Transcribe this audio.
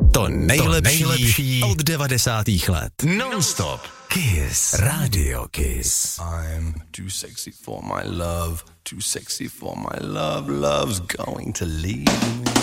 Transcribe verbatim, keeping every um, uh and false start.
To nejlepší, to nejlepší od devadesátých let. Non-stop. Kiss. Radio Kiss. I'm too sexy for my love, too sexy for my love, love's going to leave me.